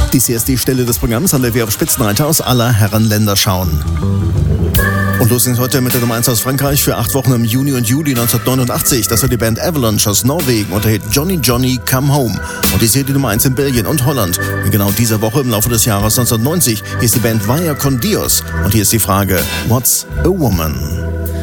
Dies hier ist die Stelle des Programms, an der wir auf Spitzenreiter aus aller Herrenländer schauen. Und los geht's heute mit der Nummer 1 aus Frankreich für 8 Wochen im Juni und Juli 1989. Das war die Band Avalanche aus Norwegen und der Hit Johnny Johnny Come Home. Und dies hier die Nummer 1 in Belgien und Holland. In genau dieser Woche im Laufe des Jahres 1990 hier ist die Band Vaya con Dios. Und hier ist die Frage, What's a Woman?